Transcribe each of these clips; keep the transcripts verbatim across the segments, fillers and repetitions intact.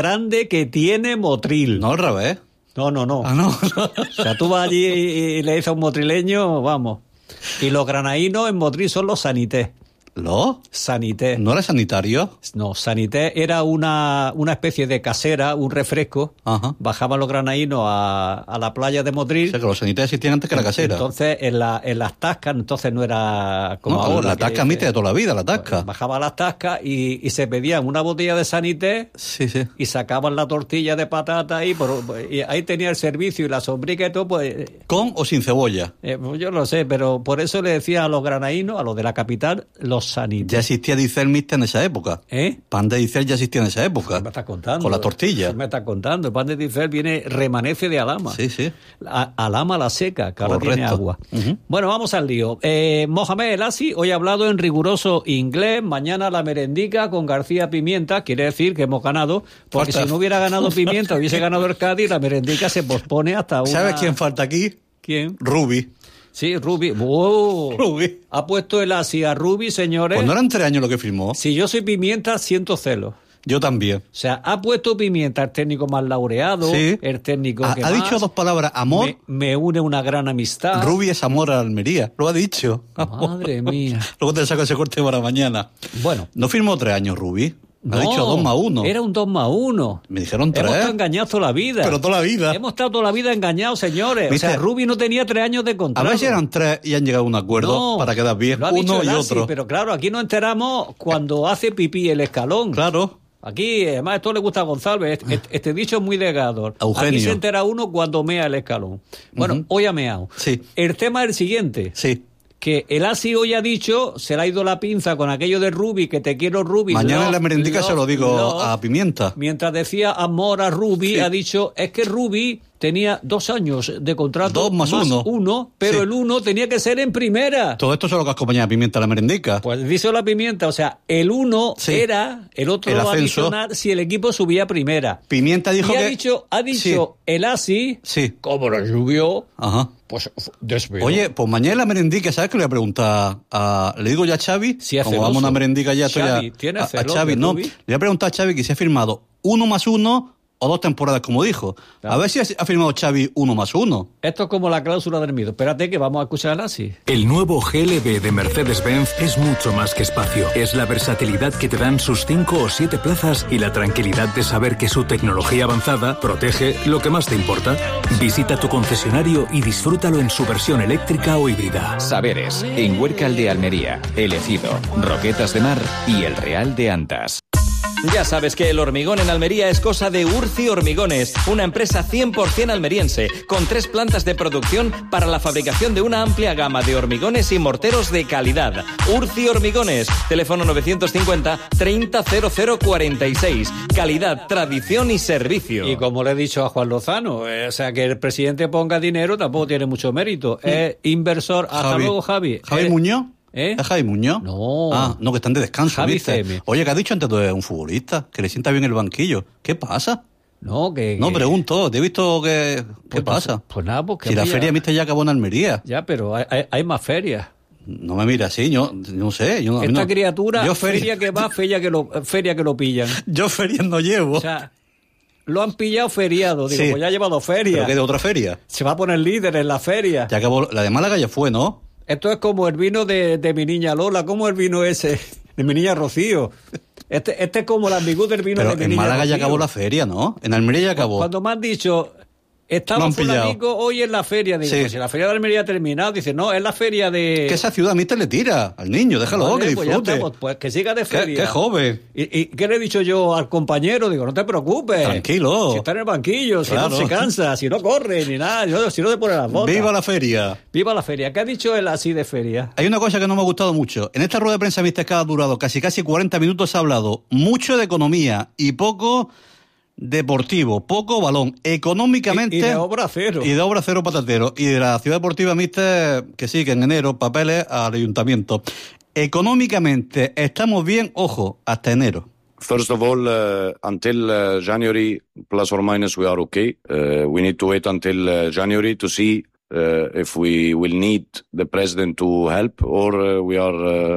grande que tiene Motril. No, al revés. No, no, no. Ah, no. O sea, tú vas allí y, y le dices a un motrileño, vamos. Y los granaínos en Motril son los Sanité. ¿Lo? Sanité. ¿No era sanitario? No, Sanité era una, una especie de casera, un refresco. Ajá. Bajaban los granaínos a, a la playa de Motril. O sea, que los Sanité existían antes que la casera. Entonces, en, la, en las tascas, entonces no era como no, ahora. La tasca emite de toda la vida, la tasca. Bajaba las tascas y, y se pedían una botella de Sanité. Sí, sí. Y sacaban la tortilla de patata ahí, por, y ahí tenía el servicio y la sombrica y todo, pues... ¿Con o sin cebolla? Eh, pues yo lo sé, pero por eso le decía a los granaínos, a los de la capital, los Sanité. Ya existía Dicel Mixta en esa época. ¿Eh? Pan de Dicel ya existía en esa época. ¿Qué me estás contando? Con la tortilla. ¿Qué me estás contando? El pan de Dicel viene, remanece de Alhama. Sí, sí. A, Alhama la seca, que ahora Correcto. tiene agua. Uh-huh. Bueno, vamos al lío. Eh, Mohamed El Asi hoy ha hablado en riguroso inglés. Mañana la merendica con García Pimienta. Quiere decir que hemos ganado, porque Falta. si no hubiera ganado Pimienta, hubiese ganado el Cádiz, la merendica se pospone hasta una... ¿Sabes quién falta aquí? ¿Quién? Rubi. Sí, Rubi. ¡Oh! Rubi. Ha puesto El Asi a Rubi, señores. Pues no eran tres años lo que firmó. Si yo soy Pimienta, siento celos. Yo también. O sea, ha puesto Pimienta, el técnico más laureado, Sí. el técnico Ha, que ha más dicho dos palabras. Amor. me, me une una gran amistad. Rubi es amor a Almería. Lo ha dicho. Madre mía. Luego te saco ese corte para mañana. Bueno. No firmó tres años Rubi. Me ha No, dicho dos más uno. Era un dos más uno. Me dijeron tres. Hemos estado engañados toda la vida. Pero toda la vida. Hemos estado toda la vida engañados, señores. ¿Viste? O sea, Rubi no tenía tres años de A contrato. ver si eran tres y han llegado a un acuerdo No, para quedar bien. lo ha dicho Uno y el Asi, otro. pero claro, aquí nos enteramos cuando hace pipí el escalón. Claro. Aquí, además, esto le gusta a González. Este, este dicho es muy de Gador. Eugenio. Aquí se entera uno cuando mea el escalón. Bueno, Uh-huh. hoy ha meado. Sí. El tema es el siguiente. Sí. Que el Asi hoy ha dicho, se le ha ido la pinza con aquello de Rubi, que te quiero Rubi. Mañana love, en la merendica love, se lo digo love. a Pimienta. Mientras decía amor a Rubi, Sí. ha dicho, es que Rubi tenía dos años de contrato. Dos más uno. uno, pero Sí. el uno tenía que ser en primera. Todo esto es lo que acompaña a Pimienta a la merendica. Pues dice la Pimienta, o sea, el uno Sí. era, el otro El lo va a ascenso. adicionar si el equipo subía a primera. Pimienta dijo y que... ha dicho, ha dicho el Asi, Sí. como lo subió, Ajá. pues desvió. Oye, pues mañana en la merendica, ¿sabes qué le voy a preguntar? A, le digo ya a Xavi, Si es como celoso. vamos a una merendica ya, estoy Xavi, a, ¿tienes a, a celos Xavi, de no, Rubi? le voy a preguntar a Xavi que si ha firmado uno más uno o dos temporadas, como dijo. Claro. A ver si ha, ha firmado Xavi uno más uno. Esto es como la cláusula del miedo. Espérate que vamos a escuchar al Asi. El nuevo G L B de Mercedes-Benz es mucho más que espacio. Es la versatilidad que te dan sus cinco o siete plazas y la tranquilidad de saber que su tecnología avanzada protege lo que más te importa. Visita tu concesionario y disfrútalo en su versión eléctrica o híbrida. Saberes, en Huércal de Almería, El Ejido, Roquetas de Mar y El Real de Antas. Ya sabes que el hormigón en Almería es cosa de Urci Hormigones, una empresa cien por ciento almeriense, con tres plantas de producción para la fabricación de una amplia gama de hormigones y morteros de calidad. Urci Hormigones, teléfono novecientos cincuenta treinta cero cero cuarenta y seis. Calidad, tradición y servicio. Y como le he dicho a Juan Lozano, eh, o sea, que el presidente ponga dinero tampoco tiene mucho mérito. Es inversor. Hasta Javi. luego, Javi. ¿Javi Eh, Muñoz? ¿Eh? ¿Es Javi Muñoz? No. Ah, no, que están de descanso, Javi ¿viste? C M. Oye, que ha dicho antes de un futbolista, que le sienta bien el banquillo. ¿Qué pasa? No, que... No, que- pregunto, te he visto que... ¿Qué pues, pasa? Pues nada, pues que Si la había- feria mixta ya acabó en Almería. Ya, pero hay, hay- hay más ferias. No me mira así, yo no sé. Yo, no- Esta no- criatura, yo feria que va, feria que lo, feria que lo pillan. Yo ferias no llevo. O sea, lo han pillado feriado. Digo, Sí. pues ya ha llevado ¿Pero feria. qué de otra feria? Se va a poner líder en la feria. Ya acabó, la de Málaga ya fue, ¿no? Esto es como el vino de, de mi niña Lola. ¿Cómo el vino ese? De mi niña Rocío. Este, este es como el ambigú del vino Pero de mi en niña Málaga ya Rocío. acabó la feria, ¿no? En Almería ya acabó. Cuando me han dicho, Lo estaba han pillado. fulanico hoy en la feria. Digo, Sí. pues si la feria de Almería ha terminado. Dice, no, es la feria de... Que esa ciudad a mí te le tira al niño, déjalo, Vale, que pues ya disfrute. estamos, pues que siga de Qué, feria. qué joven. ¿Y, ¿Y qué le he dicho yo al compañero? Digo, no te preocupes. Tranquilo. Si está en el banquillo, si Claro. no se cansa, si no corre, ni nada, yo- si no te pone las botas. Viva la feria. Viva la feria. ¿Qué ha dicho él así de feria? Hay una cosa que no me ha gustado mucho. En esta rueda de prensa mixta que ha durado casi casi cuarenta minutos se ha hablado mucho de economía y poco deportivo, poco balón. Económicamente... Y, y de obra cero. Y de obra cero patatero. Y de la ciudad deportiva mixta, que sí, que en enero, papeles al ayuntamiento. Económicamente estamos bien, ojo, hasta enero. First of all, uh, until uh, January, plus or minus, we are okay. Uh, we need to wait until uh, January to see uh, if we will need the president to help or uh, we are uh,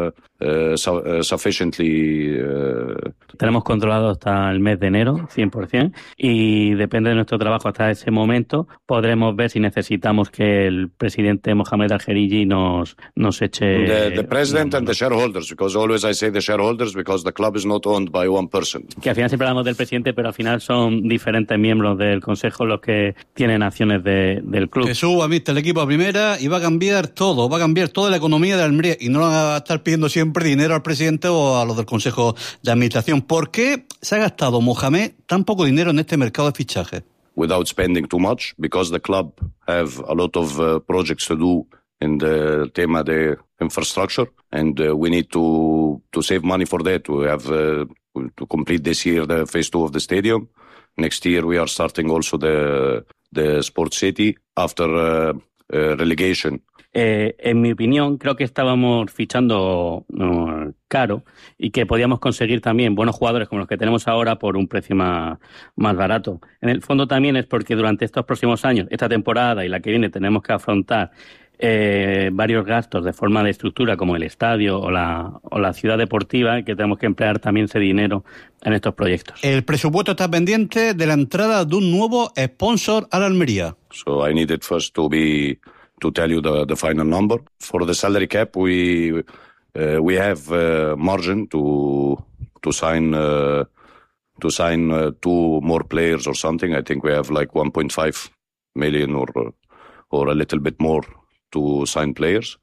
uh, su- uh, sufficiently. Uh... Tenemos controlado hasta el mes de enero, cien por ciento, y depende de nuestro trabajo hasta ese momento, podremos ver si necesitamos que el presidente Mohamed Al-Khelaifi nos, nos eche... The, the president and the shareholders, because always I say the shareholders, because the club is not owned by one person. Que al final siempre hablamos del presidente, pero al final son diferentes miembros del consejo los que tienen acciones de, del club. Que suba, viste, el equipo a primera y va a cambiar todo, va a cambiar toda la economía de Almería y no va a estar pidiendo siempre dinero al presidente o a los del consejo de administración. ¿Por qué se ha gastado Mohamed tan poco dinero en este mercado de fichajes? Without spending too much, because the club have a lot of uh, projects to do in the tema de infrastructure, and uh, we need to to save money for that. We have uh, to complete this year the phase two of the stadium. Next year we are starting also the the Sport City after uh, uh, relegation. Eh, en mi opinión, creo que estábamos fichando uh, caro y que podíamos conseguir también buenos jugadores como los que tenemos ahora por un precio más, más barato. En el fondo también es porque durante estos próximos años, esta temporada y la que viene, tenemos que afrontar eh, varios gastos de forma de estructura como el estadio o la, o la ciudad deportiva, y que tenemos que emplear también ese dinero en estos proyectos. El presupuesto está pendiente de la entrada de un nuevo sponsor a la Almería. So I needed first to be to tell you the, the final number. For the salary cap, we uh, we have uh, margin to to sign uh, to sign uh, two more players or something. I think we have like one point five million or or a little bit more to sign players.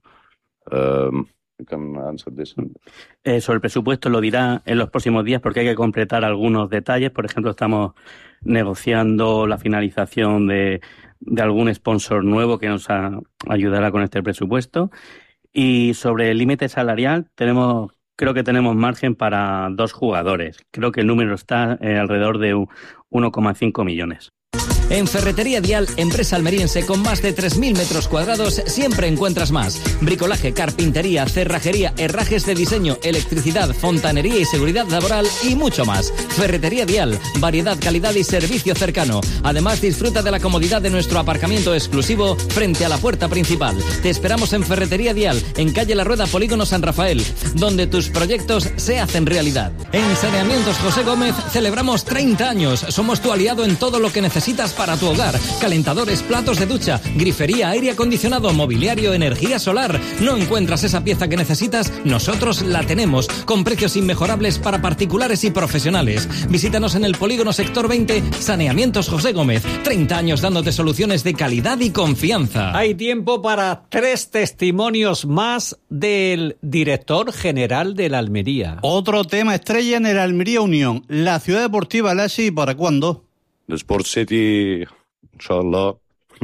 Um, you can answer this. Eh, sobre el presupuesto lo dirá en los próximos días porque hay que completar algunos detalles. Por ejemplo, estamos negociando la finalización de, de algún sponsor nuevo que nos a, ayudará con este presupuesto. Y sobre el límite salarial, tenemos, creo que tenemos margen para dos jugadores. Creo que el número está eh, alrededor de uno coma cinco millones. En Ferretería Dial, empresa almeriense con más de tres mil metros cuadrados, siempre encuentras más. Bricolaje, carpintería, cerrajería, herrajes de diseño, electricidad, fontanería y seguridad laboral y mucho más. Ferretería Dial, variedad, calidad y servicio cercano. Además, disfruta de la comodidad de nuestro aparcamiento exclusivo frente a la puerta principal. Te esperamos en Ferretería Dial, en calle La Rueda, Polígono San Rafael, donde tus proyectos se hacen realidad. En Saneamientos José Gómez celebramos treinta años. Somos tu aliado en todo lo que necesitas para tu hogar. Calentadores, platos de ducha, grifería, aire acondicionado, mobiliario, energía solar. ¿No encuentras esa pieza que necesitas? Nosotros la tenemos, con precios inmejorables para particulares y profesionales. Visítanos en el Polígono Sector veinte, Saneamientos José Gómez. treinta años dándote soluciones de calidad y confianza. Hay tiempo para tres testimonios más del director general de la Almería. Otro tema estrella en el Almería Unión. La ciudad deportiva, Lassi, ¿para cuándo? The Sport City, inshallah.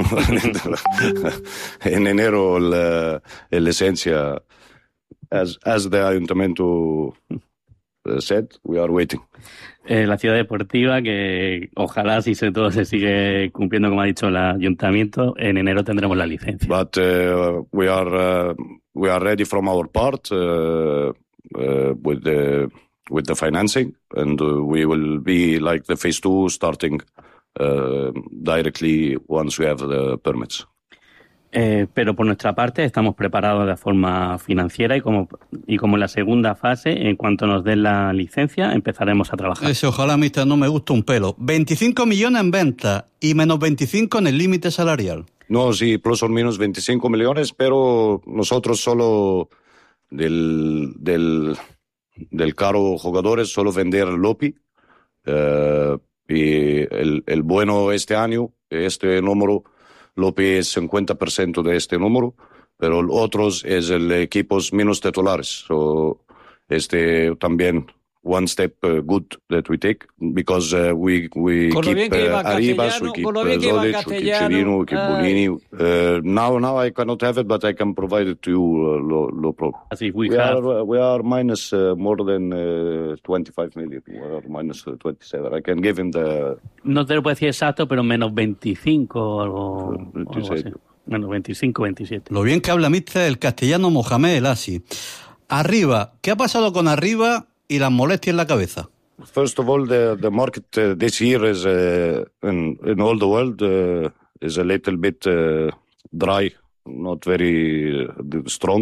En enero la, la esencia, as, as the ayuntamiento said, we are waiting. Eh, la ciudad deportiva, que ojalá si se, todo se sigue cumpliendo como ha dicho el ayuntamiento, en enero tendremos la licencia. But uh, we are uh, we are ready from our part uh, uh, with the with the financing, and uh, we will be like the phase two starting uh, directly once we have the permits. Eh, pero por nuestra parte estamos preparados de forma financiera y como y como en la segunda fase, en cuanto nos den la licencia, empezaremos a trabajar. Ese ojalá, mister, no me gusta un pelo. veinticinco millones en venta y menos veinticinco en el límite salarial. No, sí, plus o menos veinticinco millones, pero nosotros solo del del del caro jugadores solo vender Lopi uh, y el, el bueno este año, este número, Lopi es cincuenta por ciento de este número, pero los otros es el equipos menos titulares. So, este también one step uh, good that we take, because uh, we we con keep uh, Arribas, we keep uh, Zodic, we keep Chirino, we keep Bonini. Uh, now, now I cannot have it, but I can provide it to you, uh, no, no problem. As if we, we have... are we are minus uh, more than uh, twenty-five million. We are minus uh, twenty-seven. I can give him the. No te lo puedo decir exacto, pero menos veinticinco o algo, o algo así. Menos veinticinco, veintisiete. Lo bien que habla, mister, el castellano Mohamed Lassi. Arriba, ¿qué ha pasado con Arriba y las molestias en la cabeza? First of all, the the market uh, this year is uh, in in all the world uh, is a little bit uh, dry, not very uh, strong.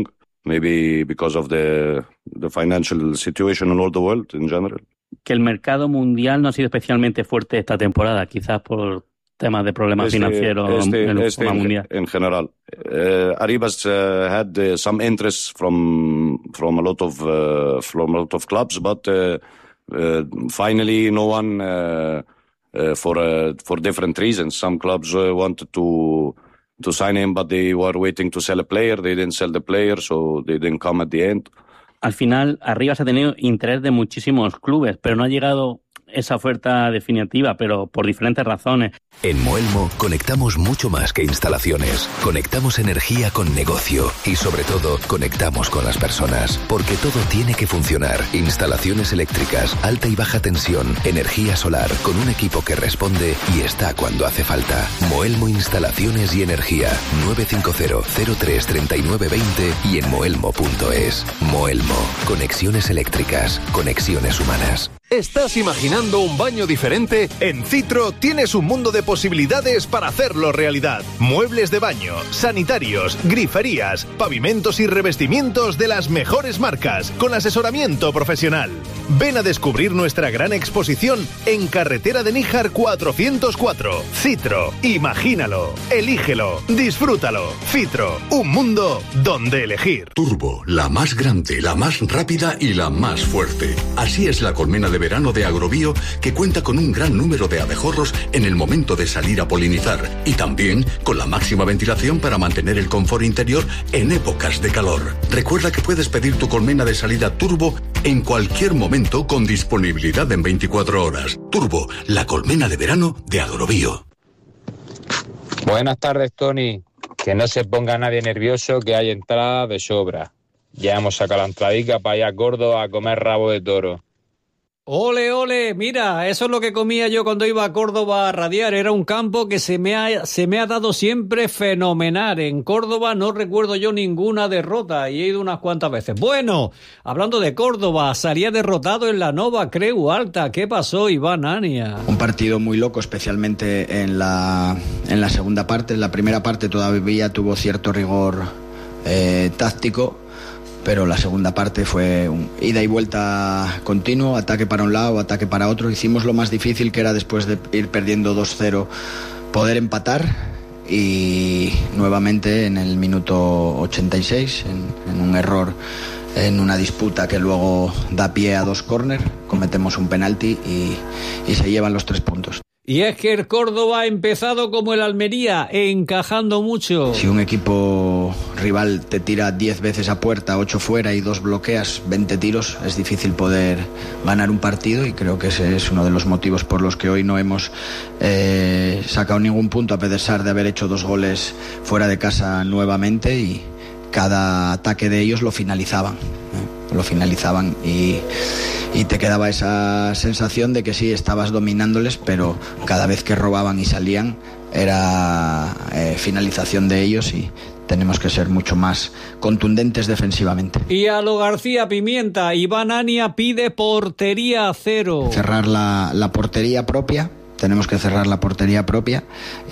maybe because of the the financial situation in all the world in general. Que el mercado mundial no ha sido especialmente fuerte esta temporada, quizás por temas de problemas este, financieros este, en el este en, mundial. En general, uh, Arribas uh, had uh, some interest from from a lot of uh, from a lot of clubs, but uh, uh, finally no one uh, uh, for uh, for different reasons. Some clubs uh, wanted to to sign him, but they were waiting to sell a player. They didn't sell the player, so they didn't come at the end. Al final, Arribas ha tenido interés de muchísimos clubes, pero no ha llegado esa oferta definitiva, pero por diferentes razones. En Moelmo conectamos mucho más que instalaciones. Conectamos energía con negocio y sobre todo conectamos con las personas, porque todo tiene que funcionar. Instalaciones eléctricas, alta y baja tensión, energía solar, con un equipo que responde y está cuando hace falta. Moelmo Instalaciones y Energía, nueve cinco cero, cero tres, tres nueve dos cero y en moelmo punto es. Moelmo, conexiones eléctricas, conexiones humanas. ¿Estás imaginando un baño diferente? En Citro tienes un mundo de posibilidades para hacerlo realidad. Muebles de baño, sanitarios, griferías, pavimentos y revestimientos de las mejores marcas, con asesoramiento profesional. Ven a descubrir nuestra gran exposición en Carretera de Níjar cuatrocientos cuatro. Citro, imagínalo, elígelo, disfrútalo. Citro, un mundo donde elegir. Turbo, la más grande, la más rápida y la más fuerte. Así es la colmena de verano de Agrobio, que cuenta con un gran número de abejorros en el momento de salir a polinizar y también con la máxima ventilación para mantener el confort interior en épocas de calor. Recuerda que puedes pedir tu colmena de salida Turbo en cualquier momento con disponibilidad en veinticuatro horas. Turbo, la colmena de verano de Agrobio. Buenas tardes, Tony. Que no se ponga nadie nervioso, que hay entrada de sobra. Ya hemos sacado la entradica para allá a Córdoba a comer rabo de toro. Ole, ole, mira, eso es lo que comía yo cuando iba a Córdoba a radiar. Era un campo que se me ha, se me ha dado siempre fenomenal. En Córdoba no recuerdo yo ninguna derrota y he ido unas cuantas veces. Bueno, hablando de Córdoba, salía derrotado en la Nova Creu Alta. ¿Qué pasó, Iván Ania? Un partido muy loco, especialmente en la, en la segunda parte. En la primera parte todavía tuvo cierto rigor eh, táctico, pero la segunda parte fue un ida y vuelta continuo, ataque para un lado, ataque para otro. Hicimos lo más difícil, que era después de ir perdiendo dos cero, poder empatar, y nuevamente en el minuto ochenta y seis, en, en un error, en una disputa que luego da pie a dos córner, cometemos un penalti y, y se llevan los tres puntos. Y es que el Córdoba ha empezado como el Almería, encajando mucho. Si un equipo rival te tira diez veces a puerta, ocho fuera y dos bloqueas, veinte tiros, es difícil poder ganar un partido, y creo que ese es uno de los motivos por los que hoy no hemos eh, sacado ningún punto, a pesar de haber hecho dos goles fuera de casa nuevamente, y cada ataque de ellos lo finalizaban, ¿eh? lo finalizaban y... y te quedaba esa sensación de que sí, estabas dominándoles, pero cada vez que robaban y salían era eh, finalización de ellos, y tenemos que ser mucho más contundentes defensivamente. Y a lo García Pimienta, Iván Ania pide portería cero. Cerrar la, la portería propia. Tenemos que cerrar la portería propia,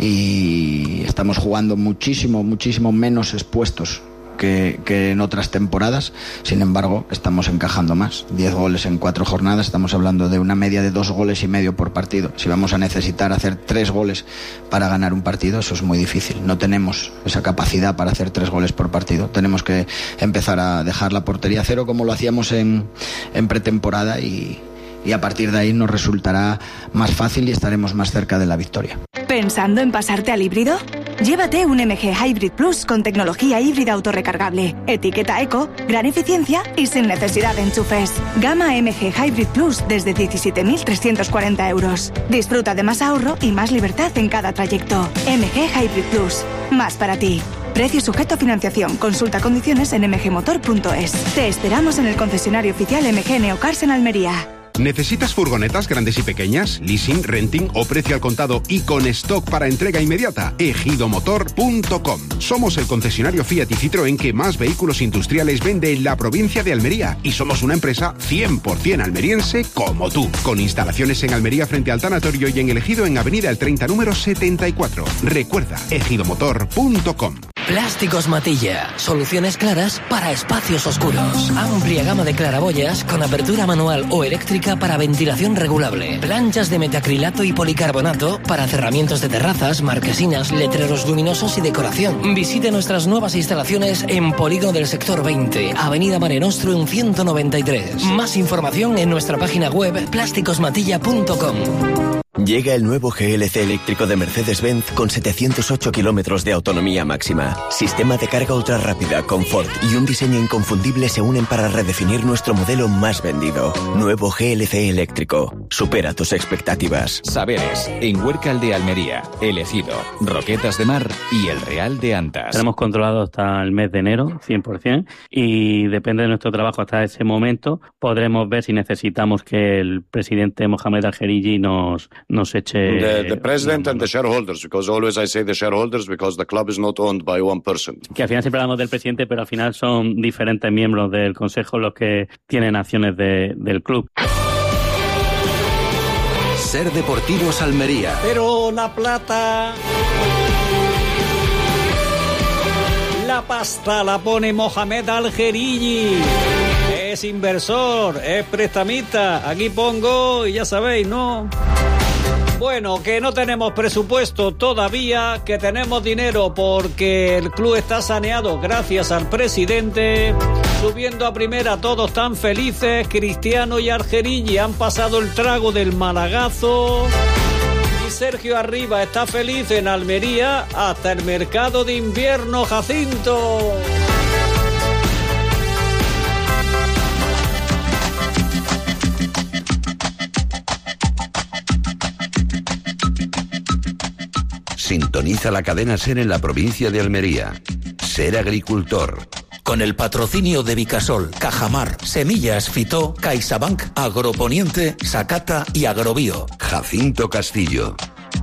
y estamos jugando muchísimo, muchísimo menos expuestos Que, que en otras temporadas. Sin embargo, estamos encajando más. diez goles en cuatro jornadas, estamos hablando de una media de dos goles y medio por partido. Si vamos a necesitar hacer tres goles para ganar un partido, eso es muy difícil. No tenemos esa capacidad para hacer tres goles por partido. Tenemos que empezar a dejar la portería cero, como lo hacíamos en, en pretemporada, y, y a partir de ahí nos resultará más fácil y estaremos más cerca de la victoria. ¿Pensando en pasarte al híbrido? Llévate un M G Hybrid Plus con tecnología híbrida autorrecargable, etiqueta eco, gran eficiencia y sin necesidad de enchufes. Gama M G Hybrid Plus desde diecisiete mil trescientos cuarenta euros. Disfruta de más ahorro y más libertad en cada trayecto. M G Hybrid Plus, más para ti. Precio sujeto a financiación. Consulta condiciones en m g motor punto es. Te esperamos en el concesionario oficial M G Neocars en Almería. ¿Necesitas furgonetas grandes y pequeñas, leasing, renting o precio al contado y con stock para entrega inmediata? ejido motor punto com. Somos el concesionario Fiat y Citroën que más vehículos industriales vende en la provincia de Almería, y somos una empresa cien por ciento almeriense como tú, con instalaciones en Almería frente al tanatorio y en el Ejido en Avenida El treinta número setenta y cuatro. Recuerda, ejido motor punto com. Plásticos Matilla. Soluciones claras para espacios oscuros. Amplia gama de claraboyas con apertura manual o eléctrica para ventilación regulable. Planchas de metacrilato y policarbonato para cerramientos de terrazas, marquesinas, letreros luminosos y decoración. Visite nuestras nuevas instalaciones en Polígono del Sector veinte, Avenida Mare Nostrum ciento noventa y tres. Más información en nuestra página web plásticos matilla punto com. Llega el nuevo G L C eléctrico de Mercedes-Benz con setecientos ocho kilómetros de autonomía máxima. Sistema de carga ultra rápida, confort y un diseño inconfundible se unen para redefinir nuestro modelo más vendido. Nuevo G L C eléctrico. Supera tus expectativas. Saberes, en Huércal de Almería, El Ejido, Roquetas de Mar y El Real de Antas. Tenemos controlado hasta el mes de enero, cien por ciento, y depende de nuestro trabajo hasta ese momento, podremos ver si necesitamos que el presidente Mohamed Al-Khelaifi nos nos eche... The, the president and the shareholders, because always I say the shareholders, because the club is not owned by one person. Que al final siempre hablamos del presidente, pero al final son diferentes miembros del consejo los que tienen acciones de, del club. Ser Deportivos Almería. Pero la plata... La pasta la pone Mohamed Al-Khelaifi. Es inversor, es prestamista. Aquí pongo, y ya sabéis, ¿no? Bueno, que no tenemos presupuesto todavía, que tenemos dinero porque el club está saneado gracias al presidente. Subiendo a primera, todos tan felices. Cristiano y Al-Khelaifi han pasado el trago del malagazo. Y Sergio Arriba está feliz en Almería hasta el mercado de invierno, Jacinto. Sintoniza la cadena SER en la provincia de Almería. Ser agricultor. Con el patrocinio de Vicasol, Cajamar, Semillas Fitó, CaixaBank, Agroponiente, Sacata y Agrobio. Jacinto Castillo.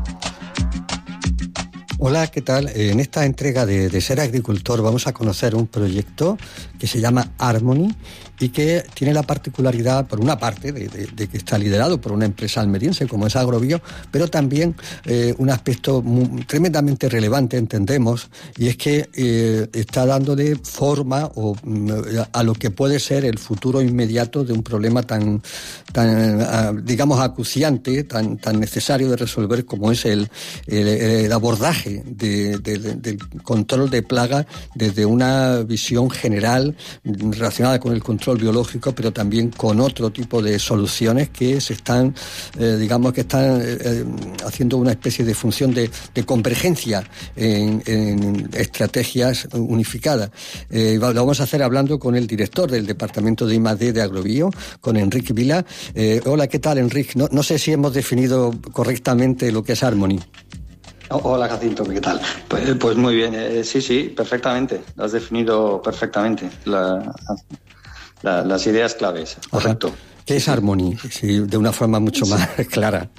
Hola, ¿qué tal? En esta entrega de, de Ser Agricultor vamos a conocer un proyecto que se llama Harmony y que tiene la particularidad, por una parte, de, de, de que está liderado por una empresa almeriense como es Agrobio, pero también eh, un aspecto muy, tremendamente relevante, entendemos, y es que eh, está dándole forma o, a lo que puede ser el futuro inmediato de un problema tan, tan digamos, acuciante, tan, tan necesario de resolver como es el, el, el abordaje De, de, de, del control de plagas desde una visión general relacionada con el control biológico, pero también con otro tipo de soluciones que se están, eh, digamos que están eh, haciendo una especie de función de, de convergencia en, en estrategias unificadas. Eh, lo vamos a hacer hablando con el director del departamento de I más D de Agrobio, con Enrique Vila. Eh, hola, ¿qué tal, Enrique? No, no sé si hemos definido correctamente lo que es Harmony. Hola, Jacinto, ¿qué tal? Pues, pues muy bien, eh, sí, sí, perfectamente, lo has definido perfectamente, la, la, las ideas claves, correcto. Ajá. ¿Qué es Harmony? Sí, de una forma mucho más clara.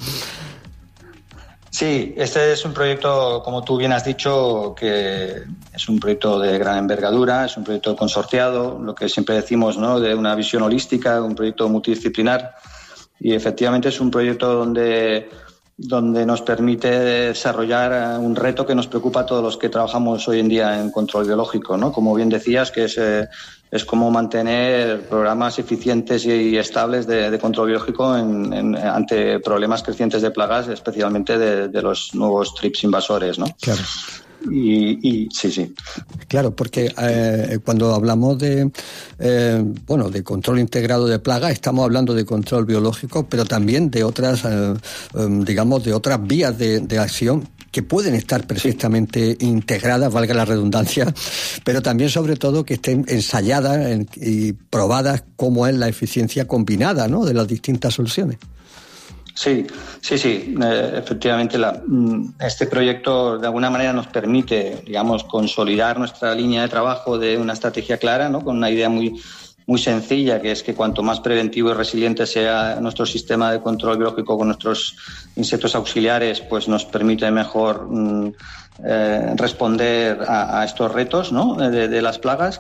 Sí, este es un proyecto, como tú bien has dicho, que es un proyecto de gran envergadura, es un proyecto consorciado, lo que siempre decimos, ¿no?, de una visión holística, un proyecto multidisciplinar, y efectivamente es un proyecto donde... donde nos permite desarrollar un reto que nos preocupa a todos los que trabajamos hoy en día en control biológico, ¿no? Como bien decías, que es, eh, es como mantener programas eficientes y estables de, de control biológico en, en, ante problemas crecientes de plagas, especialmente de, de los nuevos trips invasores, ¿no? Claro. Y, y sí, sí. Claro, porque eh, cuando hablamos de eh, bueno de control integrado de plagas, estamos hablando de control biológico, pero también de otras, eh, eh, digamos, de otras vías de, de acción que pueden estar perfectamente integradas, valga la redundancia, pero también, sobre todo, que estén ensayadas en, y probadas cómo es la eficiencia combinada, ¿no?, de las distintas soluciones. Sí, sí, sí. Eh, efectivamente, la, este proyecto de alguna manera nos permite, digamos, consolidar nuestra línea de trabajo de una estrategia clara, ¿no?, con una idea muy, muy sencilla, que es que cuanto más preventivo y resiliente sea nuestro sistema de control biológico con nuestros insectos auxiliares, pues nos permite mejor mm, eh, responder a, a estos retos, ¿no?, de, de las plagas.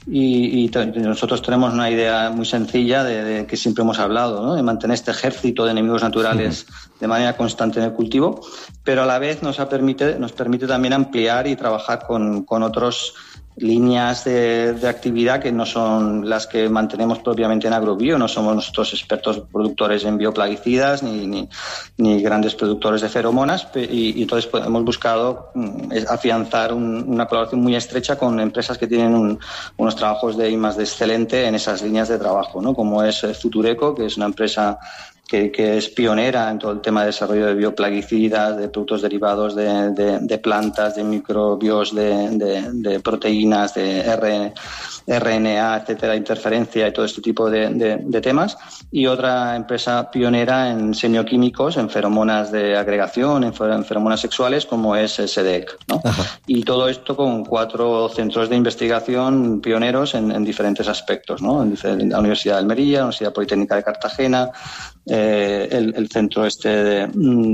Y, y t- nosotros tenemos una idea muy sencilla de, de que siempre hemos hablado, ¿no? De mantener este ejército de enemigos naturales sí. de manera constante en el cultivo, pero a la vez nos, ha permite, nos permite también ampliar y trabajar con, con otros líneas de, de actividad que no son las que mantenemos propiamente en agrobio. No somos nosotros expertos productores en bioplaguicidas ni, ni, ni grandes productores de feromonas, y, y entonces pues, hemos buscado mm, afianzar un, una colaboración muy estrecha con empresas que tienen un, unos trabajos de I más D excelente en esas líneas de trabajo, ¿no? Como es Futureco, que es una empresa Que, que es pionera en todo el tema de desarrollo de bioplaguicidas, de productos derivados de, de, de plantas, de microbios, de, de, de proteínas, de R, R N A, etcétera, interferencia y todo este tipo de, de, de temas. Y otra empresa pionera en semioquímicos, en feromonas de agregación, en, en feromonas sexuales, como es S D E C, ¿no? Y todo esto con cuatro centros de investigación pioneros en, en diferentes aspectos, ¿no? En la Universidad de Almería, la Universidad Politécnica de Cartagena, Eh, el, el centro este de,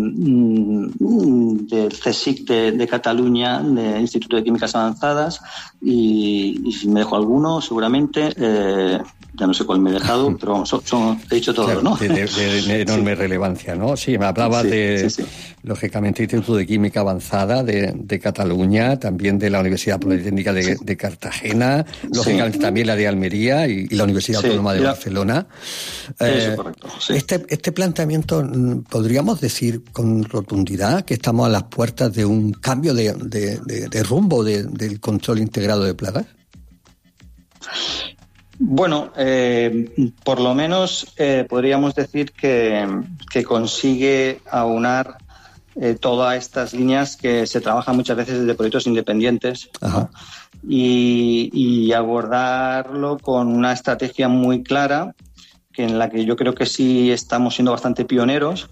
mm, del CSIC de, de Cataluña, de Instituto de Químicas Avanzadas, y, y si me dejo alguno, seguramente, eh, ya no sé cuál me he dejado, pero vamos, son, son, he dicho todo, claro, ¿no? De, de, de, de enorme sí. relevancia, ¿no? Sí, me hablaba sí, de, sí, sí. lógicamente, Instituto de Química Avanzada de, de Cataluña, también de la Universidad Politécnica de, de Cartagena, lógicamente sí. también la de Almería y, y la Universidad sí, Autónoma de ya. Barcelona. Eh, Eso, correcto, sí. Este Este planteamiento, ¿podríamos decir con rotundidad que estamos a las puertas de un cambio de, de, de, de rumbo de, del control integrado de plagas? Bueno, eh, por lo menos eh, podríamos decir que, que consigue aunar eh, todas estas líneas que se trabajan muchas veces desde proyectos independientes, ¿no? y, y abordarlo con una estrategia muy clara, que en la que yo creo que sí estamos siendo bastante pioneros,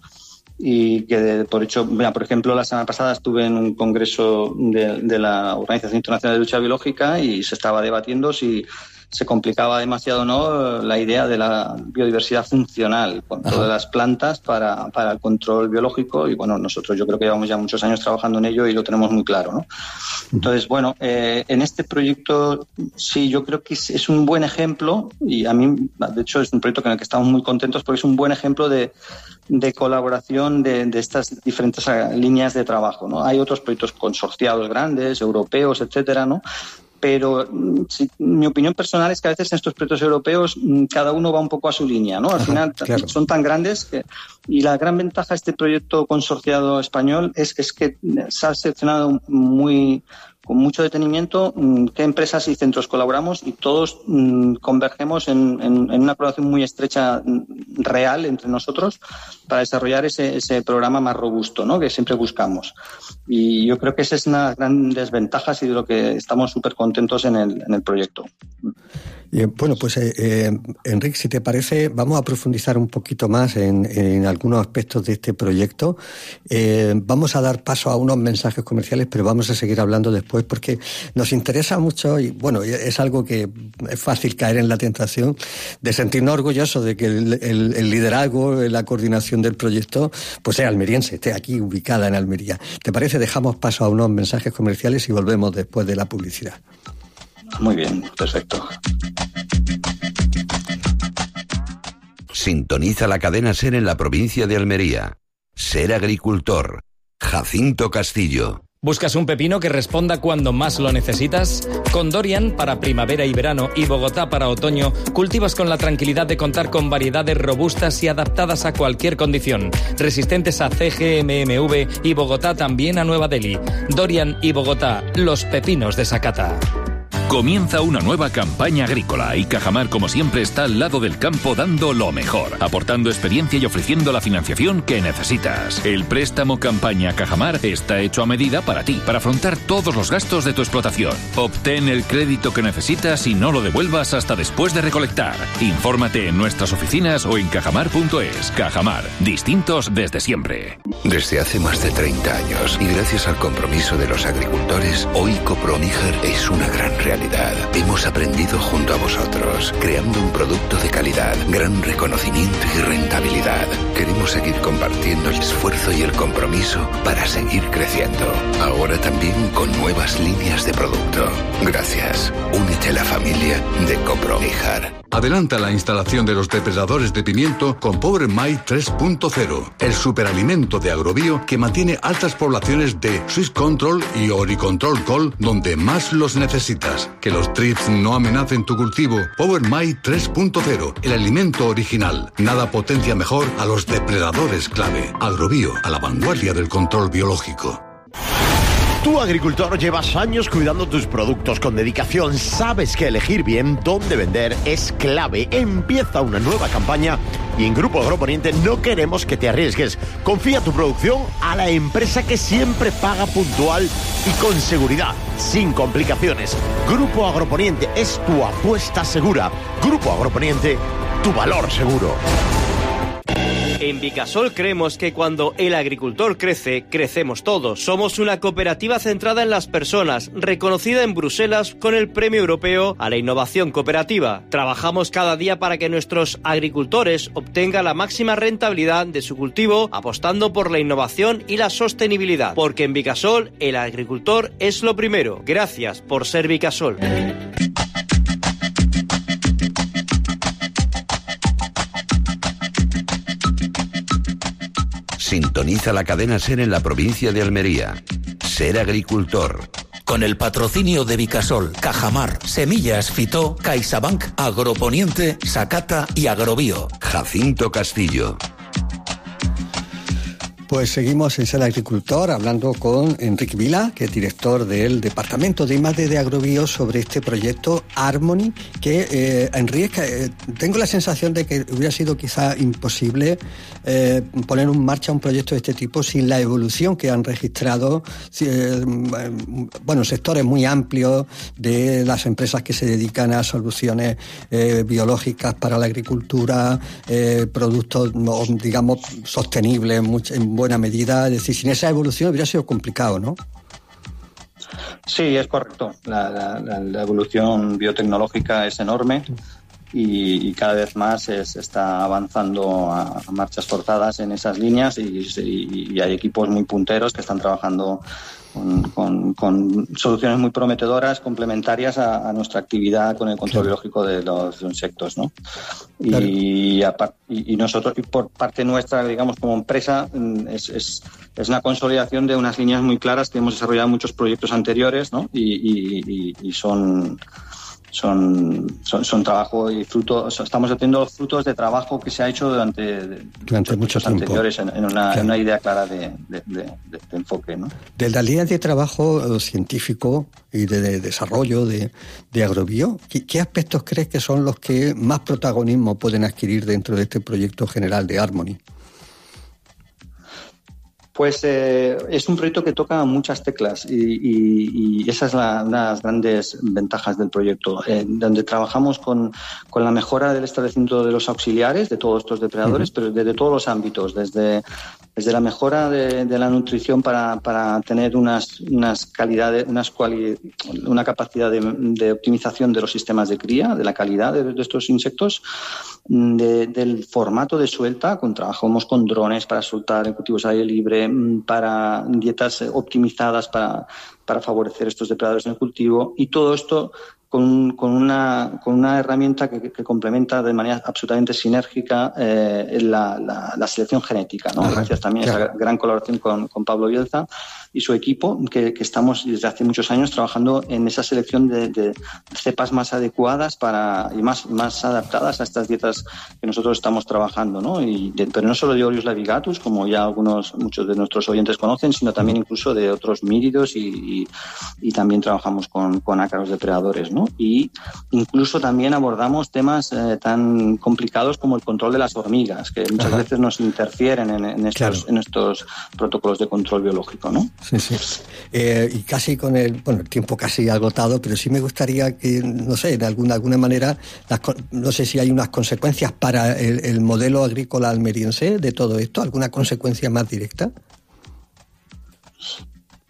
y que por hecho, mira, por ejemplo, la semana pasada estuve en un congreso de, de la Organización Internacional de Lucha Biológica y se estaba debatiendo si se complicaba demasiado o no la idea de la biodiversidad funcional con Ajá. todas las plantas para, para el control biológico, y bueno, nosotros yo creo que llevamos ya muchos años trabajando en ello y lo tenemos muy claro, ¿no? Entonces, bueno, eh, en este proyecto sí, yo creo que es, es un buen ejemplo, y a mí, de hecho, es un proyecto con el que estamos muy contentos porque es un buen ejemplo de, de colaboración de, de estas diferentes líneas de trabajo, ¿no? Hay otros proyectos consorciados grandes, europeos, etcétera, ¿no? Pero sí, mi opinión personal es que a veces en estos proyectos europeos cada uno va un poco a su línea, ¿no? Al Ajá, final claro. son tan grandes que, y la gran ventaja de este proyecto consorciado español es, es que se ha seleccionado muy con mucho detenimiento qué empresas y centros colaboramos, y todos mmm, convergemos en, en, en una colaboración muy estrecha, real, entre nosotros para desarrollar ese, ese programa más robusto, ¿no? Que siempre buscamos. Y yo creo que esa es una de las grandes ventajas y de lo que estamos súper contentos en el, en el proyecto. Eh, bueno, pues eh, eh, Enric, si te parece, vamos a profundizar un poquito más en, en algunos aspectos de este proyecto. Eh, vamos a dar paso a unos mensajes comerciales, pero vamos a seguir hablando después porque nos interesa mucho, y bueno, es algo que es fácil caer en la tentación de sentirnos orgullosos de que el, el, el liderazgo, la coordinación del proyecto, pues sea almeriense, esté aquí ubicada en Almería. ¿Te parece? Dejamos paso a unos mensajes comerciales y volvemos después de la publicidad. Muy bien, perfecto. Sintoniza la cadena SER en la provincia de Almería. Ser agricultor. Jacinto Castillo. ¿Buscas un pepino que responda cuando más lo necesitas? Con Dorian para primavera y verano y Bogotá para otoño, cultivas con la tranquilidad de contar con variedades robustas y adaptadas a cualquier condición, resistentes a C G M M V y Bogotá también a Nueva Delhi. Dorian y Bogotá, los pepinos de Sakata. Comienza una nueva campaña agrícola y Cajamar, como siempre, está al lado del campo dando lo mejor, aportando experiencia y ofreciendo la financiación que necesitas. El préstamo Campaña Cajamar está hecho a medida para ti, para afrontar todos los gastos de tu explotación. Obtén el crédito que necesitas y no lo devuelvas hasta después de recolectar. Infórmate en nuestras oficinas o en cajamar punto es. Cajamar, distintos desde siempre. Desde hace más de treinta años y gracias al compromiso de los agricultores, hoy Coproníger es una gran realidad. calidad. Hemos aprendido junto a vosotros, creando un producto de calidad, gran reconocimiento y rentabilidad. Queremos seguir compartiendo el esfuerzo y el compromiso para seguir creciendo. Ahora también con nuevas líneas de producto. Gracias. Únete a la familia de Copromijar. Adelanta la instalación de los depredadores de pimiento con Power My tres punto cero, el superalimento de Agrobio que mantiene altas poblaciones de Swiss Control y Oricontrol Col donde más los necesitas. Que los trips no amenacen tu cultivo. Power My tres punto cero, el alimento original. Nada potencia mejor a los depredadores clave. Agrobio, a la vanguardia del control biológico. Tú, agricultor, llevas años cuidando tus productos con dedicación. Sabes que elegir bien dónde vender es clave. Empieza una nueva campaña y en Grupo Agroponiente no queremos que te arriesgues. Confía tu producción a la empresa que siempre paga puntual y con seguridad, sin complicaciones. Grupo Agroponiente es tu apuesta segura. Grupo Agroponiente, tu valor seguro. En Vicasol creemos que cuando el agricultor crece, crecemos todos. Somos una cooperativa centrada en las personas, reconocida en Bruselas con el Premio Europeo a la Innovación Cooperativa. Trabajamos cada día para que nuestros agricultores obtengan la máxima rentabilidad de su cultivo, apostando por la innovación y la sostenibilidad. Porque en Vicasol, el agricultor es lo primero. Gracias por ser Vicasol. Sintoniza la cadena SER en la provincia de Almería. Ser agricultor. Con el patrocinio de Vicasol, Cajamar, Semillas Fitó, CaixaBank, Agroponiente, Sakata y Agrobio. Jacinto Castillo. Pues seguimos en Ser Agricultor hablando con Enrique Vila, que es director del Departamento de I más D de Agrobio, sobre este proyecto Harmony, que, eh, Enrique, eh, tengo la sensación de que hubiera sido quizá imposible eh, poner en marcha un proyecto de este tipo sin la evolución que han registrado eh, bueno, sectores muy amplios de las empresas que se dedican a soluciones eh, biológicas para la agricultura, eh, productos, digamos, sostenibles en buena medida. Es decir, sin esa evolución hubiera sido complicado, ¿no? Sí, es correcto. La, la, la evolución biotecnológica es enorme y, y cada vez más es, está avanzando a, a marchas forzadas en esas líneas y, y, y hay equipos muy punteros que están trabajando Con, con, con soluciones muy prometedoras, complementarias a, a nuestra actividad con el control claro. biológico de los insectos, ¿no? Claro. Y, a, y, y nosotros, y por parte nuestra, digamos, como empresa, es, es, es una consolidación de unas líneas muy claras que hemos desarrollado en muchos proyectos anteriores, ¿no? Y, y, y, y son... Son, son, son trabajo y fruto, estamos obteniendo los frutos de trabajo que se ha hecho durante, durante muchos años anteriores en, en, una, claro. en una idea clara de, de, de, de, de enfoque, ¿no? De las líneas de trabajo científico y de, de desarrollo de, de Agrobio, ¿qué, ¿qué aspectos crees que son los que más protagonismo pueden adquirir dentro de este proyecto general de Harmony? Pues eh, es un proyecto que toca muchas teclas y, y, y esa es la, una de las grandes ventajas del proyecto, eh, donde trabajamos con, con la mejora del establecimiento de los auxiliares de todos estos depredadores, uh-huh. pero desde todos los ámbitos, desde, desde la mejora de, de la nutrición para, para tener unas, unas calidades, unas cuali, una capacidad de, de optimización de los sistemas de cría, de la calidad de, de estos insectos, de, del formato de suelta, con trabajamos con drones para soltar en cultivos al aire libre, para dietas optimizadas para, para favorecer estos depredadores en el cultivo, y todo esto con, con, una, con una herramienta que, que complementa de manera absolutamente sinérgica eh, la, la, la selección genética, ¿no? Ajá, gracias también claro. a esa gran colaboración con, con Pablo Bielsa y su equipo, que, que estamos desde hace muchos años trabajando en esa selección de, de cepas más adecuadas para y más, más adaptadas a estas dietas que nosotros estamos trabajando, ¿no? Y de, pero no solo de Orius labigatus, como ya algunos, muchos de nuestros oyentes conocen, sino también incluso de otros míridos y, y, y también trabajamos con, con ácaros depredadores, ¿no? Y incluso también abordamos temas eh, tan complicados como el control de las hormigas, que muchas Ajá. veces nos interfieren en, en, estos, claro. en estos protocolos de control biológico, ¿no? Sí, sí. Eh, y casi con el, bueno, el tiempo casi agotado, pero sí me gustaría que, no sé, de alguna, alguna manera, las, no sé si hay unas consecuencias para el, el modelo agrícola almeriense de todo esto, ¿alguna consecuencia más directa?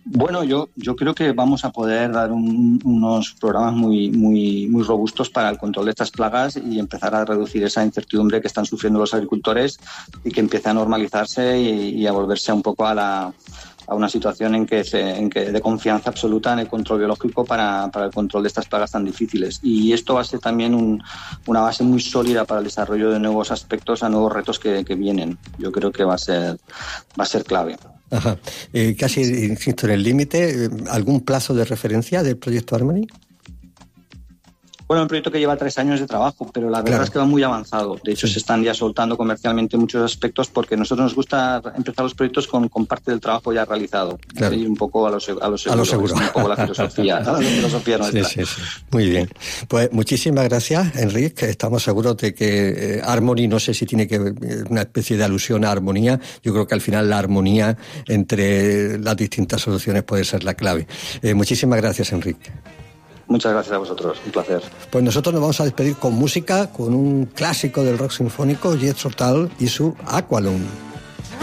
Bueno, yo, yo creo que vamos a poder dar un, unos programas muy, muy, muy robustos para el control de estas plagas y empezar a reducir esa incertidumbre que están sufriendo los agricultores y que empiece a normalizarse y, y a volverse un poco a la a una situación en que, se, en que de confianza absoluta en el control biológico para, para el control de estas plagas tan difíciles. Y esto va a ser también un, una base muy sólida para el desarrollo de nuevos aspectos a nuevos retos que, que vienen. Yo creo que va a ser, va a ser clave. Ajá. Eh, casi, insisto, en el límite, ¿algún plazo de referencia del proyecto Harmony? Bueno, un proyecto que lleva tres años de trabajo, pero la verdad claro. es que va muy avanzado. De hecho, sí. se están ya soltando comercialmente muchos aspectos porque a nosotros nos gusta empezar los proyectos con, con parte del trabajo ya realizado. Claro. Y un poco a lo, a lo seguro. A lo seguro. Es un poco la filosofía, la filosofía nuestra. Sí, sí, sí. Muy bien. Pues muchísimas gracias, Enrique. Estamos seguros de que eh, Harmony, no sé si tiene que una especie de alusión a armonía. Yo creo que al final la armonía entre las distintas soluciones puede ser la clave. Eh, muchísimas gracias, Enrique. Muchas gracias a vosotros, un placer. Pues nosotros nos vamos a despedir con música, con un clásico del rock sinfónico, Jethro Tull y su Aqualung.